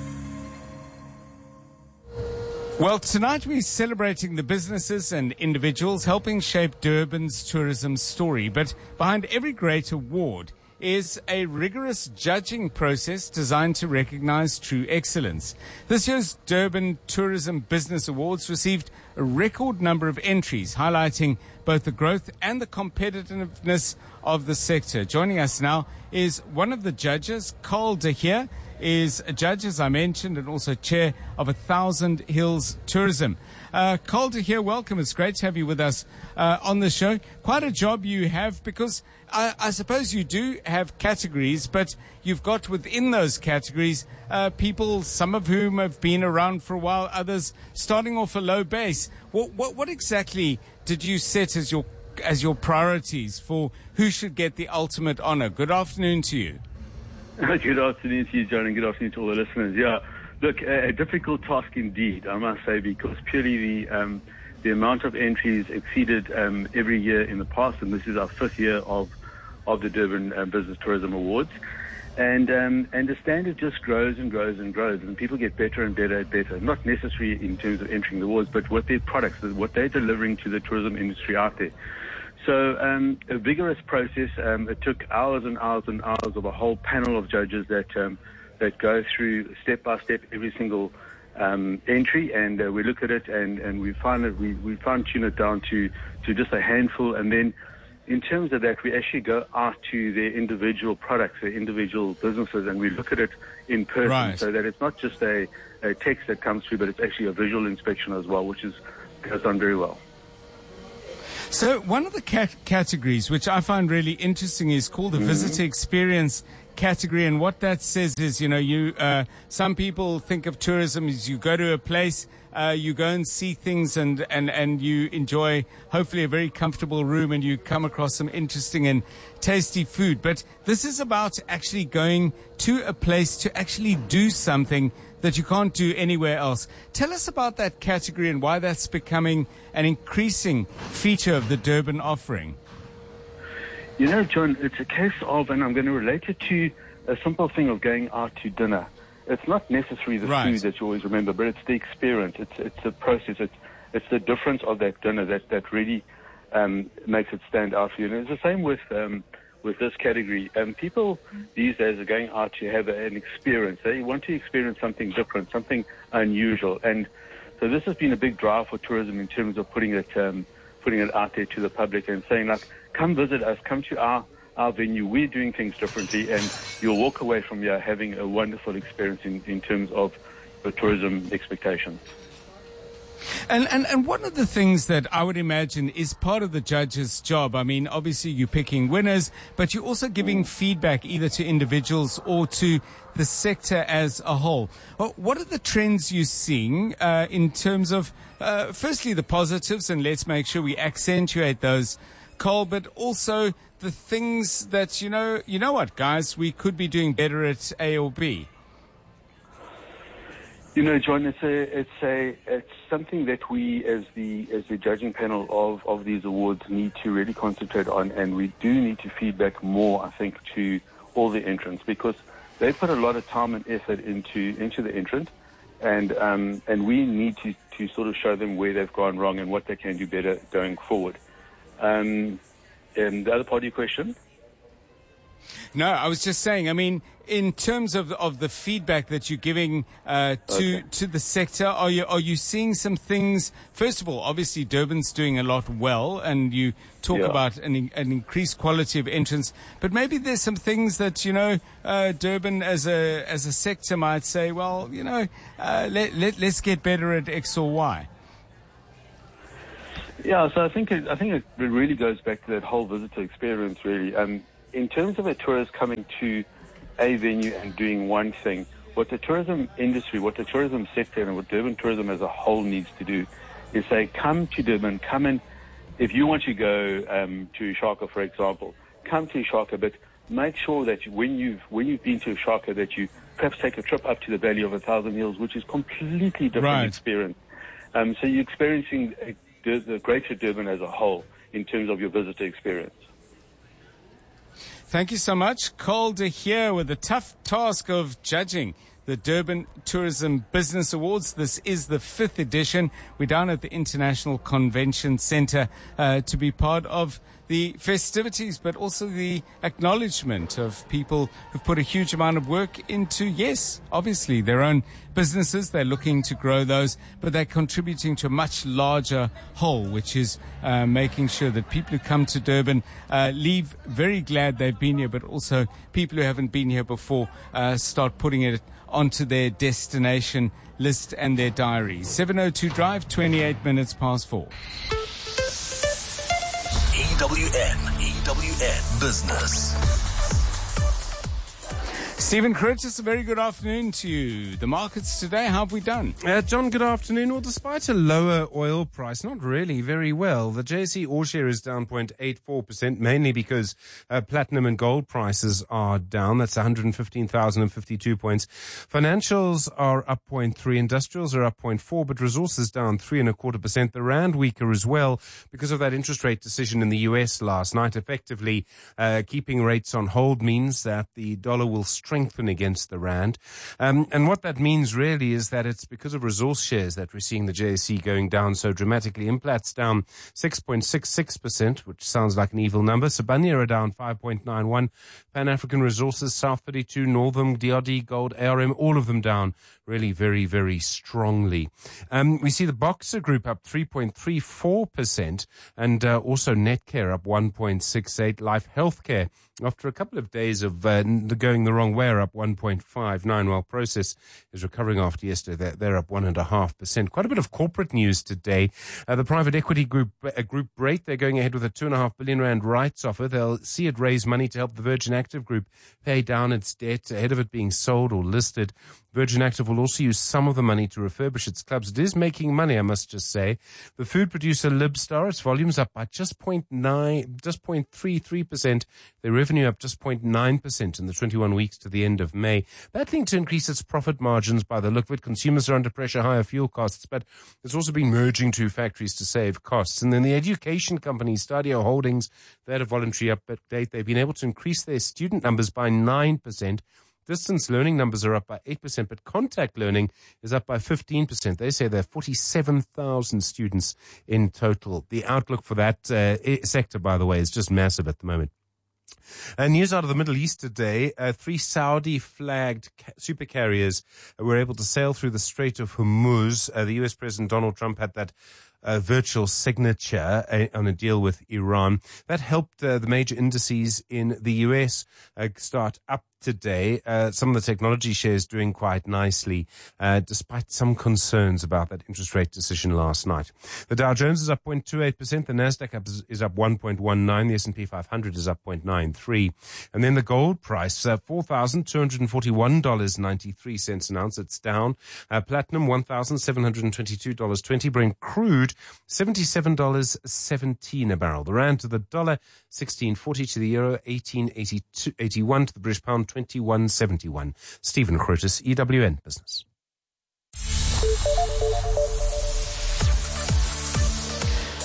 Well, tonight we're celebrating the businesses and individuals helping shape Durban's tourism story. But behind every great award is a rigorous judging process designed to recognize true excellence. This year's Durban Tourism Business Awards received a record number of entries, highlighting both the growth and the competitiveness of the sector. Joining us now is one of the judges, Carl de Heer, is a judge, as I mentioned, and also chair of A Thousand Hills Tourism. Uh, Carl de Heer, welcome. It's great to have you with us uh, on the show. Quite a job you have, because I, I suppose you do have categories, but you've got within those categories uh, people, some of whom have been around for a while, others starting off a low base. What, what, what exactly did you set as your as your priorities for who should get the ultimate honor? Good afternoon to you. Good afternoon to you, John, and good afternoon to all the listeners. Yeah, look, a, a difficult task indeed, I must say, because purely the um, the amount of entries exceeded um, every year in the past, and this is our fifth year of of the Durban uh, Business Tourism Awards, and um, and the standard just grows and grows and grows, and people get better and better and better. Not necessarily in terms of entering the awards, but with their products, what they're delivering to the tourism industry out there. So um, a vigorous process. Um, it took hours and hours and hours of a whole panel of judges that um, that go through step by step every single um, entry, and uh, we look at it and, and we find it. We, we fine tune it down to, to just a handful, and then in terms of that, we actually go out to their individual products, their individual businesses, and we look at it in person, right, so that it's not just a, a text that comes through, but it's actually a visual inspection as well, which is goes done very well. So one of the cat- categories, which I find really interesting, is called the mm-hmm. visitor experience category. And what that says is, you know, you uh, some people think of tourism as you go to a place, uh, you go and see things, and, and, and you enjoy hopefully a very comfortable room, and you come across some interesting and tasty food. But this is about actually going to a place to actually do something that you can't do anywhere else. Tell us about that category and why that's becoming an increasing feature of the Durban offering. You know, John, it's a case of, and I'm going to relate it to a simple thing of going out to dinner. It's not necessarily the right. food that you always remember, but it's the experience. It's it's the process. It's it's the difference of that dinner that that really um, makes it stand out for you. And it's the same with um, with this category. Um, people these days are going out to have an experience. They want to experience something different, something unusual. And so this has been a big drive for tourism in terms of putting it um, putting it out there to the public and saying, like, come visit us, come to our, our venue. We're doing things differently, and you'll walk away from here having a wonderful experience in, in terms of the tourism expectations. And, and and one of the things that I would imagine is part of the judge's job, I mean, obviously you're picking winners, but you're also giving feedback either to individuals or to the sector as a whole. What are the trends you're seeing uh, in terms of, uh, firstly, the positives, and let's make sure we accentuate those, Cole, but also the things that, you know, you know what, guys, we could be doing better at A or B? You know, John, it's a, it's a, it's something that we, as the as the judging panel of, of these awards, need to really concentrate on, and we do need to feedback more, I think, to all the entrants, because they put a lot of time and effort into into the entrant, and um, and we need to, to sort of show them where they've gone wrong and what they can do better going forward. Um, and the other part of your question? No, I was just saying, I mean, in terms of of the feedback that you're giving uh, to Okay. to the sector, are you are you seeing some things? First of all, obviously Durban's doing a lot well, and you talk Yeah. about an in- an increased quality of entrance. But maybe there's some things that you know uh, Durban as a as a sector might say, well, you know, uh, let, let let's get better at X or Y. Yeah, so I think it, I think it really goes back to that whole visitor experience, really. Um, in terms of a tourist coming to a venue and doing one thing, what the tourism industry, what the tourism sector, and what Durban tourism as a whole needs to do is say, come to Durban, come in. If you want to go um, to Shaka, for example, come to Shaka, but make sure that you, when you've when you've been to Shaka, that you perhaps take a trip up to the Valley of a Thousand Hills, which is completely different Right. experience. Um, so you're experiencing a, the greater Durban as a whole in terms of your visitor experience. Thank you so much. Calder here with the tough task of judging the Durban Tourism Business Awards. This is the fifth edition. We're down at the International Convention Centre uh, to be part of the festivities, but also the acknowledgement of people who've put a huge amount of work into, yes, obviously their own businesses. They're looking to grow those, but they're contributing to a much larger whole, which is uh, making sure that people who come to Durban uh, leave very glad they've been here, but also people who haven't been here before uh, start putting it onto their destination list and their diaries. seven oh two Drive, twenty-eight minutes past four. E W N, E W N Business. Stephen Curtis, a very good afternoon to you. The markets today, how have we done? Uh, John, good afternoon. Well, despite a lower oil price, not really very well. The J S E All Share is down zero point eight four percent, mainly because uh, platinum and gold prices are down. That's one hundred fifteen thousand fifty-two points. Financials are up zero point three, industrials are up zero point four, but resources down three and a quarter percent. The rand weaker as well because of that interest rate decision in the U S last night. Effectively, uh, keeping rates on hold means that the dollar will strengthen against the rand. Um, and what that means really is that it's because of resource shares that we're seeing the J S E going down so dramatically. Implat's down six point six six percent, which sounds like an evil number. Sibanye are down five point nine one. Pan-African Resources, South thirty-two, Northam, D R D, Gold, A R M, all of them down really very, very strongly. Um, we see the Boxer Group up three point three four percent and uh, also Netcare up one point six eight. Life Healthcare, after a couple of days of uh, going the wrong way, are up one point five nine, while Process is recovering after yesterday. They're, they're up one point five percent. Quite a bit of corporate news today. Uh, the private equity group, uh, group Brait, they're going ahead with a two point five billion rand rights offer. They'll see it raise money to help the Virgin Active Group pay down its debt ahead of it being sold or listed. Virgin Active will also use some of the money to refurbish its clubs. It is making money, I must just say. The food producer Libstar, its volumes up by just zero point nine, just zero point three three percent. Their revenue up just zero point nine percent in the twenty-one weeks to the end of May. Battling to increase its profit margins by the look of it. Consumers are under pressure, higher fuel costs, but it's also been merging two factories to save costs. And then the education company, Stadio Holdings, they had a voluntary update. They've been able to increase their student numbers by nine percent. Distance learning numbers are up by eight percent, but contact learning is up by fifteen percent. They say there are forty-seven thousand students in total. The outlook for that uh, sector, by the way, is just massive at the moment. Uh, news out of the Middle East today. Uh, three Saudi-flagged ca- super carriers were able to sail through the Strait of Hormuz. Uh, the U S President Donald Trump had that uh, virtual signature uh, on a deal with Iran. That helped uh, the major indices in the U S uh, start up today. Uh, some of the technology shares doing quite nicely, uh, despite some concerns about that interest rate decision last night. The Dow Jones is up zero point two eight percent. The Nasdaq up is, is up one point one nine. The S and P five hundred is up zero point nine three. And then the gold price, uh, four thousand two hundred forty-one dollars and ninety-three cents an ounce. It's down. Uh, platinum, one thousand seven hundred twenty-two dollars and twenty. Brent crude, seventy-seven dollars and seventeen a barrel. The rand to the dollar, sixteen forty. To the euro, eighteen eighty-one. To the British pound, twenty-one seventy-one. Stephen Curtis, E W N Business.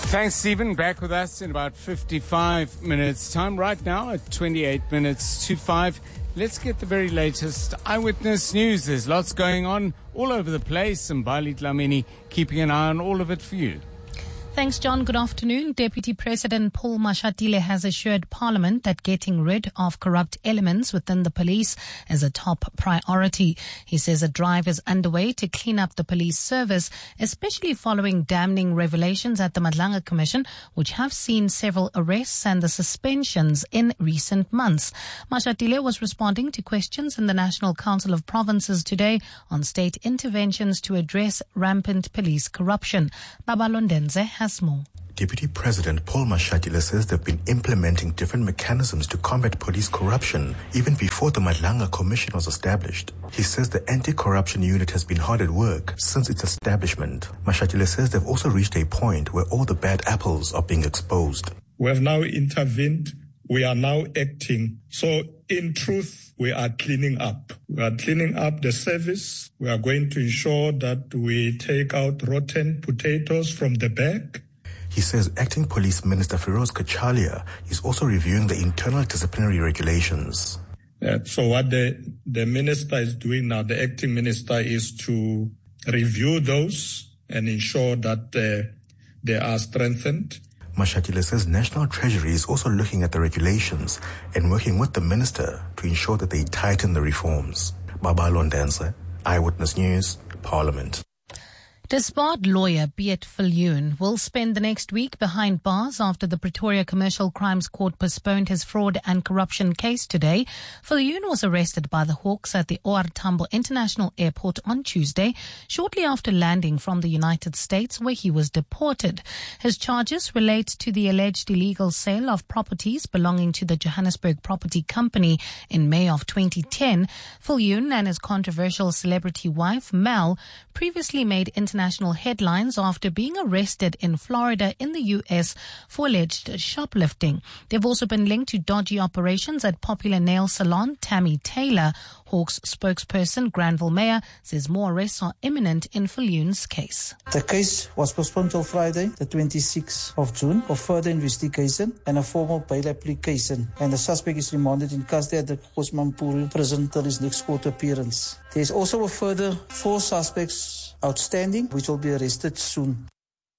Thanks, Stephen. Back with us in about fifty-five minutes time. Right now at twenty-eight minutes to five. Let's get the very latest eyewitness news. There's lots going on all over the place. And Bali Dlamini keeping an eye on all of it for you. Thanks, John. Good afternoon. Deputy President Paul Mashatile has assured Parliament that getting rid of corrupt elements within the police is a top priority. He says a drive is underway to clean up the police service, especially following damning revelations at the Madlanga Commission, which have seen several arrests and the suspensions in recent months. Mashatile was responding to questions in the National Council of Provinces today on state interventions to address rampant police corruption. Baba Londenze has more. Deputy President Paul Mashatile says they've been implementing different mechanisms to combat police corruption even before the Madlanga Commission was established. He says the anti-corruption unit has been hard at work since its establishment. Mashatile says they've also reached a point where all the bad apples are being exposed. We have now intervened. We are now acting. So in truth, we are cleaning up. We are cleaning up the service. We are going to ensure that we take out rotten potatoes from the bag. He says Acting Police Minister Feroz Kachalia is also reviewing the internal disciplinary regulations. Yeah, so what the, the minister is doing now, the acting minister, is to review those and ensure that uh, they are strengthened. Mashatile says National Treasury is also looking at the regulations and working with the minister to ensure that they tighten the reforms. Baba Londense, Eyewitness News, Parliament. Disbarred lawyer Piet Viljoen will spend the next week behind bars after the Pretoria Commercial Crimes Court postponed his fraud and corruption case today. Viljoen was arrested by the Hawks at the O R Tambo International Airport on Tuesday, shortly after landing from the United States, where he was deported. His charges relate to the alleged illegal sale of properties belonging to the Johannesburg Property Company in May of twenty ten. Viljoen and his controversial celebrity wife, Mel, previously made international International headlines after being arrested in Florida in the U S for alleged shoplifting. They've also been linked to dodgy operations at popular nail salon Tammy Taylor. Hawks spokesperson Granville Meyer says more arrests are imminent in Viljoen's case. The case was postponed till Friday, the twenty-sixth of June, for further investigation and a formal bail application. And the suspect is remanded in custody at the Kosmanpool prison till his next court appearance. There is also a further four suspects outstanding, which will be arrested soon.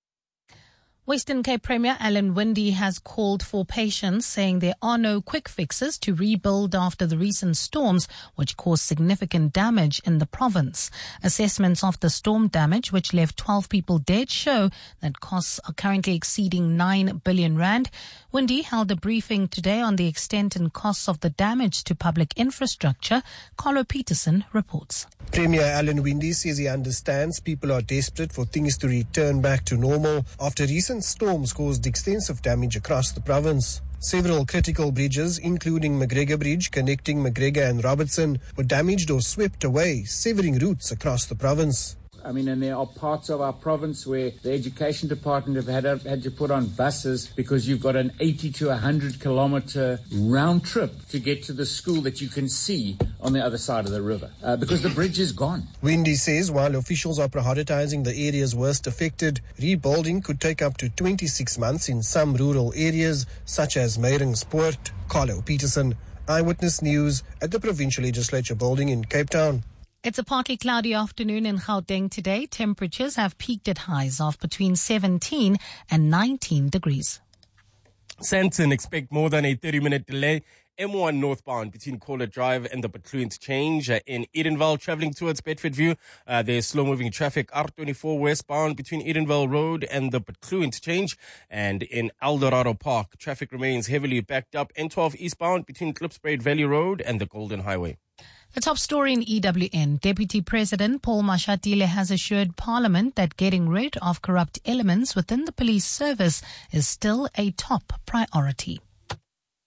Western Cape Premier Alan Winde has called for patience, saying there are no quick fixes to rebuild after the recent storms, which caused significant damage in the province. Assessments of the storm damage, which left twelve people dead, show that costs are currently exceeding nine billion rand. Winde held a briefing today on the extent and costs of the damage to public infrastructure. Carlo Peterson reports. Premier Alan Winde says he understands people are desperate for things to return back to normal after recent storms caused extensive damage across the province. Several critical bridges, including McGregor Bridge connecting McGregor and Robertson, were damaged or swept away, severing routes across the province. I mean, and there are parts of our province where the education department have had, had to put on buses because you've got an eighty to one hundred kilometre round trip to get to the school that you can see on the other side of the river uh, because the bridge is gone. Winde says while officials are prioritising the areas worst affected, rebuilding could take up to twenty-six months in some rural areas such as Meyringspoort. Carlo Peterson, Eyewitness News at the Provincial Legislature Building in Cape Town. It's a partly cloudy afternoon in Gauteng today. Temperatures have peaked at highs of between seventeen and nineteen degrees. Sandton expect more than a thirty-minute delay. M one northbound between Caller Drive and the Bethlehem Interchange uh, in Edenvale, traveling towards Bedfordview. Uh, there's slow-moving traffic. R twenty-four westbound between Edenvale Road and the Bethlehem Interchange. And in Eldorado Park, traffic remains heavily backed up. N twelve eastbound between Klipspruit Valley Road and the Golden Highway. The top story in E W N. Deputy President Paul Mashatile has assured Parliament that getting rid of corrupt elements within the police service is still a top priority.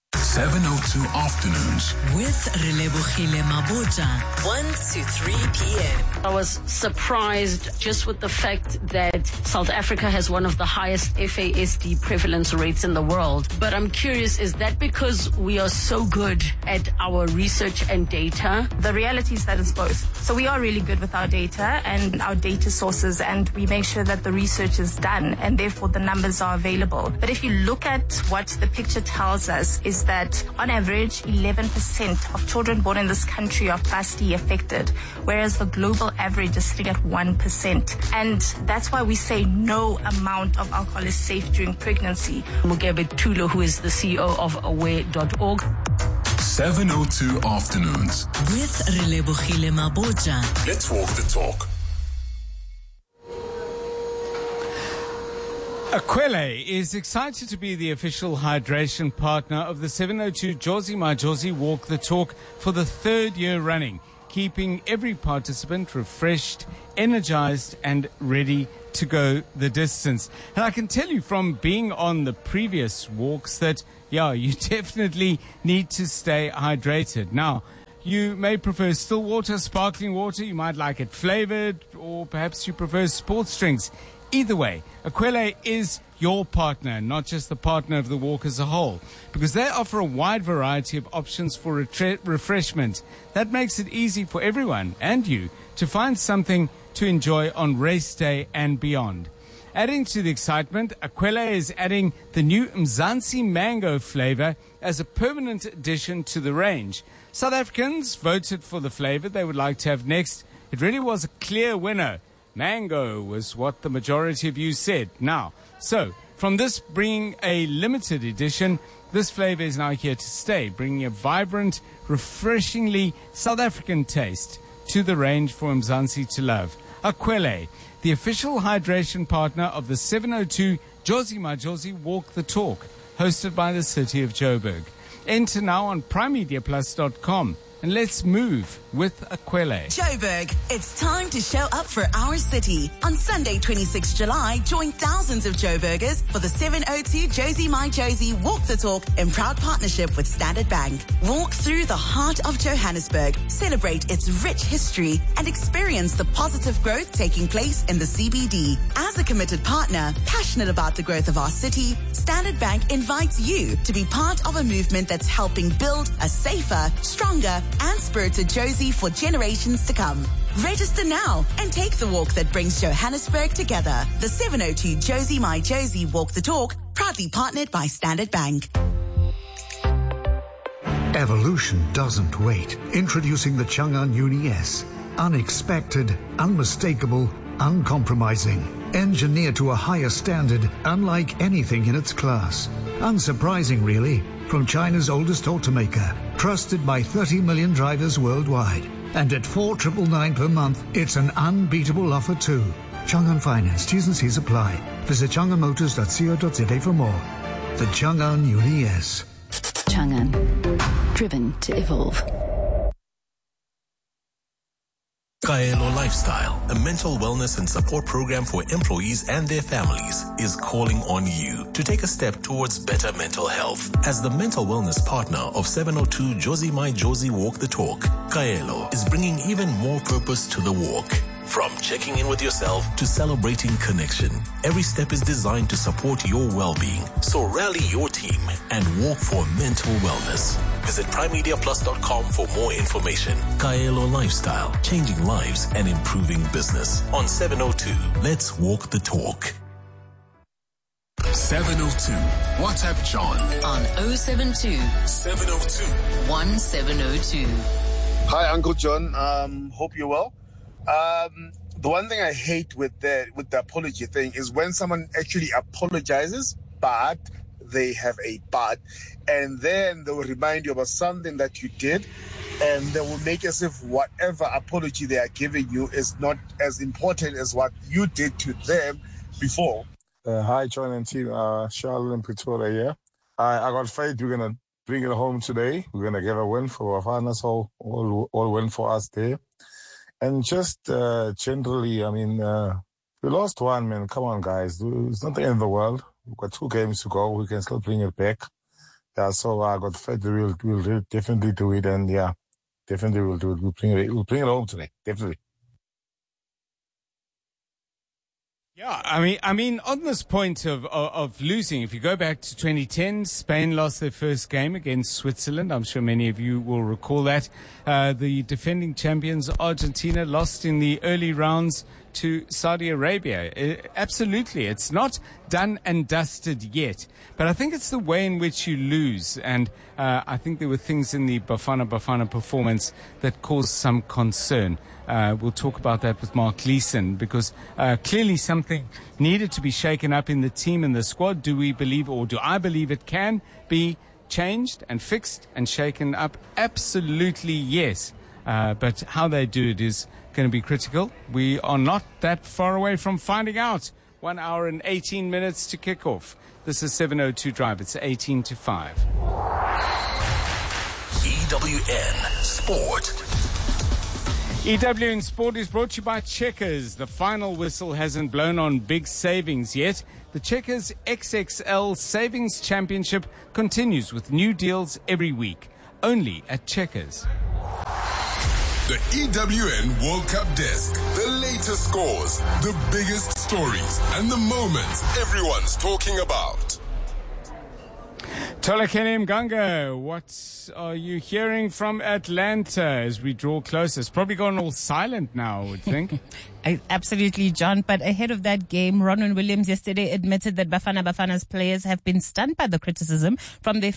seven oh two afternoons. With Relebogile Mabotja, one to three p.m. I was surprised just with the fact that South Africa has one of the highest F A S D prevalence rates in the world. But I'm curious, is that because we are so good at our research and data? The reality is that it's both. So we are really good with our data and our data sources, and we make sure that the research is done and therefore the numbers are available. But if you look at what the picture tells us is that on average, eleven percent of children born in this country are class D affected, whereas the global average is sitting at one percent. And that's why we say no amount of alcohol is safe during pregnancy. Mugebe Tulo, who is the C E O of aware dot org. seven oh two afternoons. With Relebogile Mabotja. Let's walk the talk. Aquele is excited to be the official hydration partner of the seven oh two Jozi Majozi Walk the Talk for the third year running, keeping every participant refreshed, energized, and ready to go the distance. And I can tell you from being on the previous walks that, yeah, you definitely need to stay hydrated. Now, you may prefer still water, sparkling water, you might like it flavored, or perhaps you prefer sports drinks. Either way, Aquele is your partner, not just the partner of the walk as a whole, because they offer a wide variety of options for retre- refreshment. That makes it easy for everyone and you to find something to enjoy on race day and beyond. Adding to the excitement, Aquele is adding the new Mzansi mango flavor as a permanent addition to the range. South Africans voted for the flavor they would like to have next. It really was a clear winner. Mango was what the majority of you said. Now, so from this bringing a limited edition, this flavor is now here to stay, bringing a vibrant, refreshingly South African taste to the range for Mzansi to love. Aquele, the official hydration partner of the seven oh two Jozi Majozi Walk the Talk, hosted by the City of Joburg. Enter now on prime media plus dot com. And let's move with Aquele. Joburg, it's time to show up for our city. On Sunday, twenty-sixth of July, join thousands of Joburgers for the seven oh two Jozi My Jozi Walk the Talk in proud partnership with Standard Bank. Walk through the heart of Johannesburg, celebrate its rich history, and experience the positive growth taking place in the C B D. As a committed partner, passionate about the growth of our city, Standard Bank invites you to be part of a movement that's helping build a safer, stronger, and spirited Jozi for generations to come. Register now and take the walk that brings Johannesburg together. The seven oh two Jozi My Jozi Walk the Talk, proudly partnered by Standard Bank. Evolution doesn't wait. Introducing the Chang'an Uni S. Unexpected, unmistakable, uncompromising. Engineered to a higher standard, unlike anything in its class. Unsurprising, really, from China's oldest automaker. Trusted by thirty million drivers worldwide. And at four thousand nine hundred ninety-nine per month, it's an unbeatable offer too. Chang'an Finance, T's and C's apply. Visit chang'an motors dot co dot za for more. The Chang'an Uni S. Chang'an, driven to evolve. Kaelo Lifestyle, a mental wellness and support program for employees and their families, is calling on you to take a step towards better mental health. As the mental wellness partner of seven oh two Jozi My Jozi Walk the Talk, Kaelo is bringing even more purpose to the walk. From checking in with yourself to celebrating connection, every step is designed to support your well-being. So rally your team and walk for mental wellness. Visit prime media plus dot com for more information. Kaelo Lifestyle, changing lives and improving business. On seven oh two, let's walk the talk. seven oh two. WhatsApp John. On oh seven two, seven oh two, one seven oh two. Hi, Uncle John. Um, hope you're well. Um, the one thing I hate with the with the apology thing is when someone actually apologizes, but they have a but, and then they will remind you about something that you did, and they will make as if whatever apology they are giving you is not as important as what you did to them before. Uh, hi, John and team. Uh, Charlotte and Pretoria here. I, I got faith we're going to bring it home today. We're going to get a win for Bafana, so all, all win for us there. And just uh, generally, I mean, uh, we lost one, man. Come on, guys. It's not the end of the world. We've got two games to go. We can still bring it back. Yeah, so I got faith that we'll, we'll definitely do it, and yeah, definitely we'll do it. We'll bring it, we'll bring it home today, definitely. Yeah, I mean, I mean, on this point of, of of losing, if you go back to twenty ten, Spain lost their first game against Switzerland. I'm sure many of you will recall that. Uh, the defending champions Argentina lost in the early rounds to Saudi Arabia. Uh, absolutely, it's not done and dusted yet. But I think it's the way in which you lose, and uh, I think there were things in the Bafana Bafana performance that caused some concern. Uh, we'll talk about that with Mark Gleeson, because uh, clearly something needed to be shaken up in the team and the squad. Do we believe, or do I believe it can be changed and fixed and shaken up? Absolutely yes. Uh, but how they do it is going to be critical. We are not that far away from finding out. One hour and eighteen minutes to kick off. This is seven oh two Drive. It's eighteen to five. E W N Sport. E W N Sport is brought to you by Checkers. The final whistle hasn't blown on big savings yet. The Checkers X X L Savings Championship continues with new deals every week. Only at Checkers. The E W N World Cup Desk. The latest scores, the biggest stories, and the moments everyone's talking about. Tolakene Mganga, what are you hearing from Atlanta as we draw closer? It's probably gone all silent now, I would think. Absolutely, John. But ahead of that game, Ronwen Williams yesterday admitted that Bafana Bafana's players have been stunned by the criticism from their